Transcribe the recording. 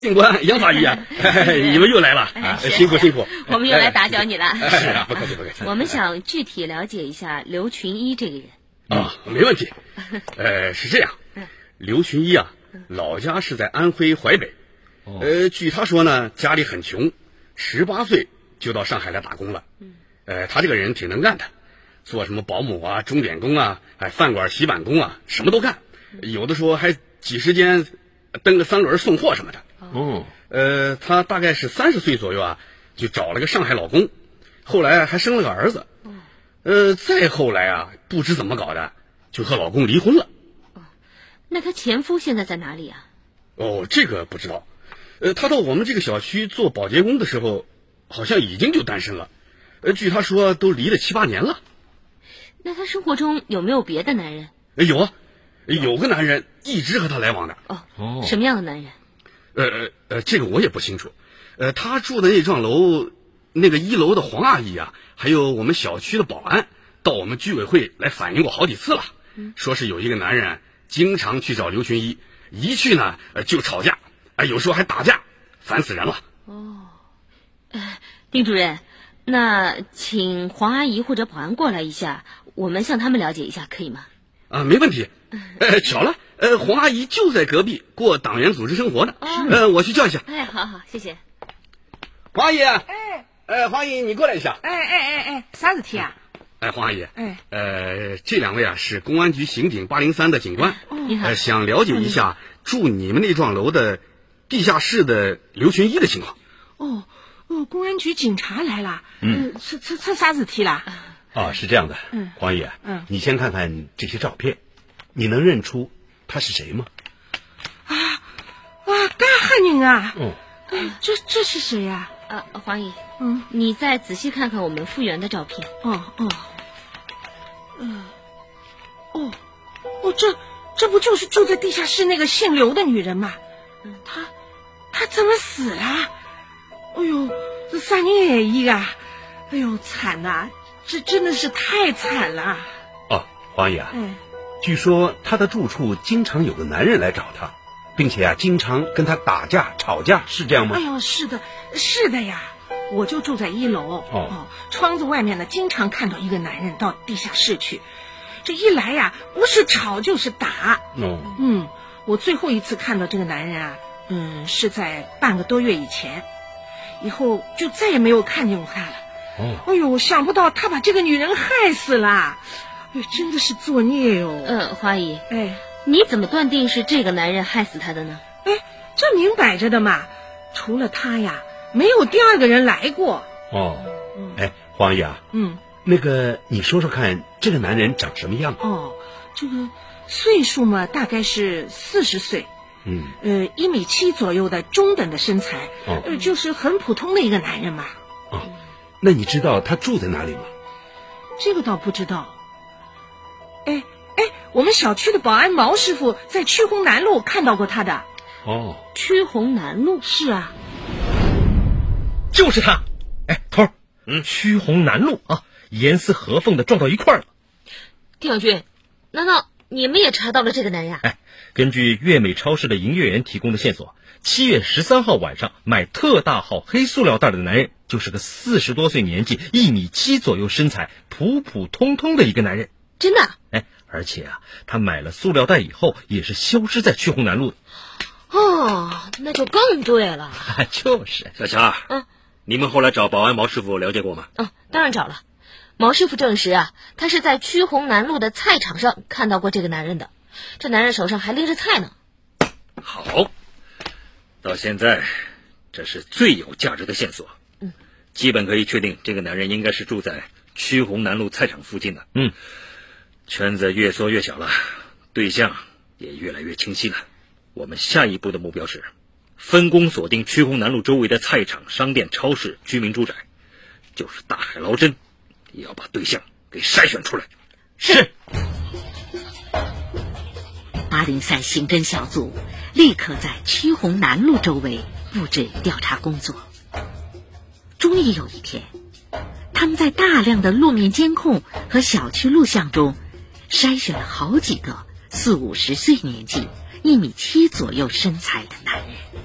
警官、杨法医啊，你们又来了，辛苦辛苦。 我们又来打搅你了。 是啊，不客气不客气。 我们想具体了解一下刘群一这个人。 没问题。是这样，刘群一啊，老家是在安徽淮北。据他说呢，家里很穷，18岁就到上海来打工了。他这个人挺能干的，做什么保姆啊、钟点工啊、饭馆洗碗工啊，什么都干。有的时候还挤时间蹬个3轮送货什么的。他大概是30岁左右啊，就找了个上海老公，后来还生了个儿子。再后来啊，不知怎么搞的，就和老公离婚了。 那他前夫现在在哪里啊？ 这个不知道。他到我们这个小区做保洁工的时候，好像已经就单身了。据他说，都离了7、8年了。 那他生活中有没有别的男人？ 有啊，有个男人一直和他来往的。 什么样的男人？ 这个我也不清楚。他住的那幢楼，那个1楼的黄阿姨啊，还有我们小区的保安，到我们居委会来反映过好几次了。说是有一个男人经常去找刘群一，一去呢就吵架，有时候还打架，烦死人了。 丁主任，那请黄阿姨或者保安过来一下，我们向他们了解一下，可以吗？ 没问题。巧了，黄阿姨就在隔壁过党员组织生活的。我去叫一下。 好，谢谢。 黄阿姨。黄阿姨，你过来一下。 啥事体啊？ 黄阿姨。这2位啊是公安局刑警803的警官。 你好。 想了解一下住你们那幢楼的地下室的刘群一的情况。 公安局警察来了。这啥事体啦？ 是这样的。黄爷，你先看看这些照片，你能认出他是谁吗？ 干哈人啊？这是谁呀？ 黄姨，你再仔细看看我们复原的照片。 这不就是住在地下室那个姓刘的女人吗？她怎么死了？这啥人演绎啊？惨呐！这真的是太惨了。 黄爷，据说他的住处经常有个男人来找他，并且经常跟他打架吵架，是这样吗？ 是的呀，我就住在1楼。窗子外面呢，经常看到一个男人到地下室去，这一来呀，不是吵就是打。我最后一次看到这个男人啊，是在半个多月以前，以后就再也没有看见过他了。想不到他把这个女人害死了，真的是作孽哟。 花姨，你怎么断定是这个男人害死他的呢？ 这明摆着的嘛，除了他呀，没有第2个人来过。 黄爷啊，那个你说说看，这个男人长什么样？ 这个岁数嘛，大概是40岁。1.7米左右的中等的身材。就是很普通的一个男人嘛。 那你知道他住在哪里吗？ 这个倒不知道。我们小区的保安毛师傅在曲红南路看到过他的。 曲红南路？ 是啊， 就是他。头儿，曲红南路啊，严丝合缝的撞到一块了。 丁小军，难道你们也查到了这个男人？ 根据粤美超市的营业员提供的线索，7月13号晚上买特大号黑塑料袋的男人，就是个40多岁年纪、1.7米左右身材、普普通通的一个男人。 真的？ 而且他买了塑料袋以后，也是消失在曲红南路的。 那就更对了。 就是小乔，你们后来找保安毛师傅了解过吗？ 当然找了。毛师傅证实啊，他是在曲红南路的菜场上看到过这个男人的。这男人手上还拎着菜呢。 好，到现在这是最有价值的线索。基本可以确定这个男人应该是住在曲红南路菜场附近的。圈子越缩越小了，对象也越来越清晰了。我们下一步的目标是分工锁定曲红南路周围的菜场、商店、超市、居民住宅，就是大海捞针，也要把对象给筛选出来。 是。 803刑侦小组立刻在曲红南路周围布置调查工作。终于有一天，他们在大量的路面监控和小区录像中筛选了好几个40、50岁年纪、1.7米左右身材的男人。